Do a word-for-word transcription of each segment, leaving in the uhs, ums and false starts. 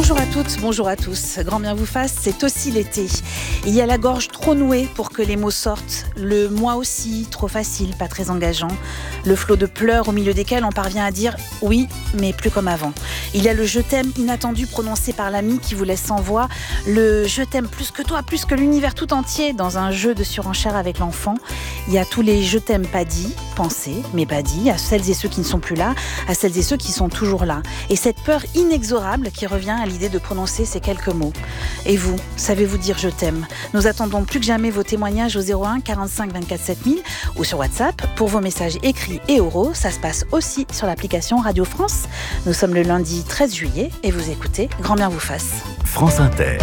Bonjour à toutes, bonjour à tous. Grand bien vous fasse, c'est aussi l'été. Il y a la gorge trop nouée pour que les mots sortent. Le moi aussi, trop facile, pas très engageant. Le flot de pleurs au milieu desquels on parvient à dire oui, mais plus comme avant. Il y a le je t'aime inattendu prononcé par l'ami qui vous laisse sans voix. Le je t'aime plus que toi, plus que l'univers tout entier dans un jeu de surenchère avec l'enfant. Il y a tous les je t'aime pas dit, pensés, mais pas dit, à celles et ceux qui ne sont plus là, à celles et ceux qui sont toujours là. Et cette peur inexorable qui revient à l'idée de prononcer ces quelques mots. Et vous, savez-vous dire je t'aime ? Nous attendons plus que jamais vos témoignages au zéro un quarante-cinq vingt-quatre sept mille ou sur WhatsApp pour vos messages écrits et oraux. Ça se passe aussi sur l'application Radio France. Nous sommes le lundi treize juillet et vous écoutez Grand bien vous fasse. France Inter.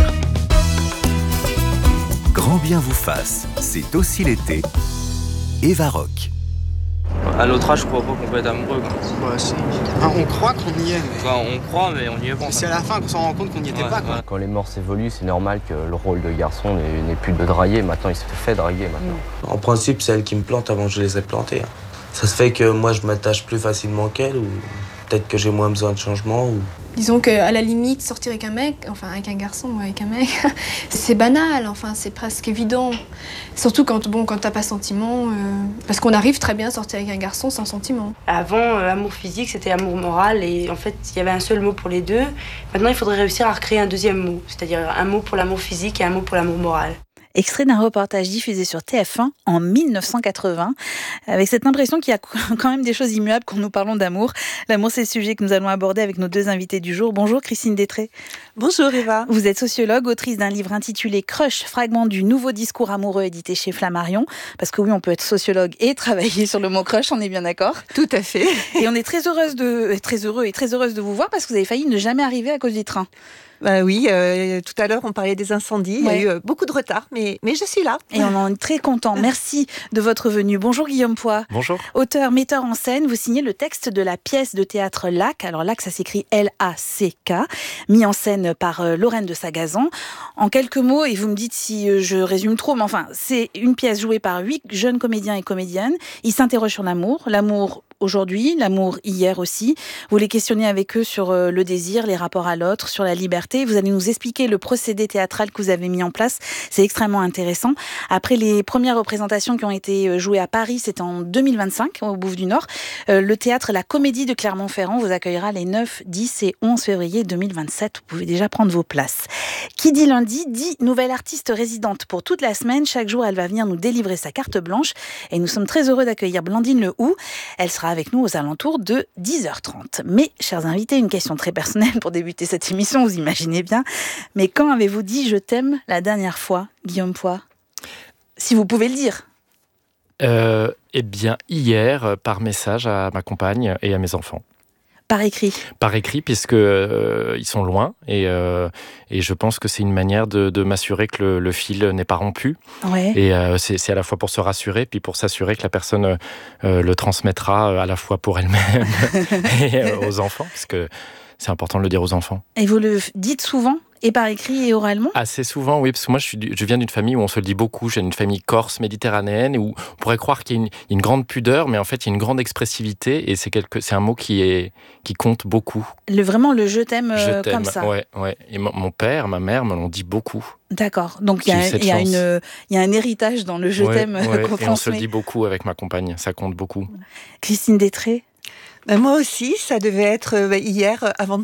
Grand bien vous fasse, c'est aussi l'été. Eva Rock. À notre âge, je crois pas qu'on peut être amoureux. Quoi. Ouais, si. Enfin, on croit qu'on y est, mais... Enfin, on croit, mais on y est pas. C'est à la fin qu'on s'en rend compte qu'on n'y était ouais, pas. Quoi. Ouais. Quand les mœurs évoluent, c'est normal que le rôle de garçon n'est, n'est plus de draguer. Maintenant, il se fait draguer. Maintenant. En principe, c'est elle qui me plante avant que je les ai plantés. Ça se fait que moi, je m'attache plus facilement qu'elle, ou peut-être que j'ai moins besoin de changement. Ou... Disons qu'à la limite, sortir avec un mec, enfin avec un garçon ou avec un mec, c'est banal, enfin c'est presque évident. Surtout quand, bon, quand t'as pas sentiment, euh, parce qu'on arrive très bien à sortir avec un garçon sans sentiment. Avant, euh, amour physique, c'était amour moral, et en fait, il y avait un seul mot pour les deux. Maintenant, il faudrait réussir à recréer un deuxième mot, c'est-à-dire un mot pour l'amour physique et un mot pour l'amour moral. Extrait d'un reportage diffusé sur T F un en dix-neuf cent quatre-vingts, avec cette impression qu'il y a quand même des choses immuables quand nous parlons d'amour. L'amour, c'est le sujet que nous allons aborder avec nos deux invités du jour. Bonjour Christine Détré. Bonjour Eva. Vous êtes sociologue, autrice d'un livre intitulé Crush, fragment du nouveau discours amoureux édité chez Flammarion. Parce que oui, on peut être sociologue et travailler sur le mot crush, on est bien d'accord ? Tout à fait. Et on est très heureuse de, très heureux et très heureuse de vous voir parce que vous avez failli ne jamais arriver à cause du train. Bah oui, euh, tout à l'heure on parlait des incendies, il ouais. y a eu euh, beaucoup de retard, mais, mais je suis là. Et on en est très content. Merci de votre venue. Bonjour Guillaume Poix. Bonjour. Auteur, metteur en scène, vous signez le texte de la pièce de théâtre Lac. Alors Lac, ça s'écrit L A C K, mis en scène par euh, Lorraine de Sagazan. En quelques mots, et vous me dites si euh, je résume trop, mais enfin, c'est une pièce jouée par huit jeunes comédiens et comédiennes. Ils s'interrogent sur l'amour, l'amour aujourd'hui, l'amour hier aussi. Vous les questionnez avec eux sur euh, le désir, les rapports à l'autre, sur la liberté. Vous allez nous expliquer le procédé théâtral que vous avez mis en place. C'est extrêmement intéressant. Après les premières représentations qui ont été jouées à Paris, c'était en deux mille vingt-cinq, au Bouffe du Nord, euh, le théâtre La Comédie de Clermont-Ferrand vous accueillera les neuf, dix et onze février deux mille vingt-sept. Vous pouvez déjà prendre vos places. Qui dit lundi, dit nouvelle artiste résidente pour toute la semaine. Chaque jour, elle va venir nous délivrer sa carte blanche. Et nous sommes très heureux d'accueillir Blandine Lehoux. Elle sera avec nous aux alentours de dix heures trente. Mais, chers invités, une question très personnelle pour débuter cette émission, vous imaginez bien. Mais quand avez-vous dit « je t'aime » la dernière fois, Guillaume Poix ? Si vous pouvez le dire. Euh, eh bien, hier, par message à ma compagne et à mes enfants. Par écrit. Par écrit, puisque euh, ils sont loin et, euh, et je pense que c'est une manière de, de m'assurer que le, le fil n'est pas rompu. Ouais. Et euh, c'est, c'est à la fois pour se rassurer, puis pour s'assurer que la personne euh, le transmettra à la fois pour elle-même et euh, aux enfants, parce que c'est important de le dire aux enfants. Et vous le dites souvent ? Et par écrit et oralement ? Assez souvent, oui, parce que moi, je, suis, je viens d'une famille où on se le dit beaucoup. J'ai une famille corse, méditerranéenne, où on pourrait croire qu'il y a une, une grande pudeur, mais en fait, il y a une grande expressivité, et c'est, quelque, c'est un mot qui, est, qui compte beaucoup. Le, vraiment le « je t'aime, je euh, » t'aime, comme ça. Ouais, ouais. Et mon, mon père, ma mère me l'ont dit beaucoup. D'accord, donc il y, y, y a un héritage dans le « je ouais, t'aime » ouais, qu'on et transmet. on se le dit beaucoup avec ma compagne, ça compte beaucoup. Christine Détré ? Ben moi aussi, ça devait être hier, avant de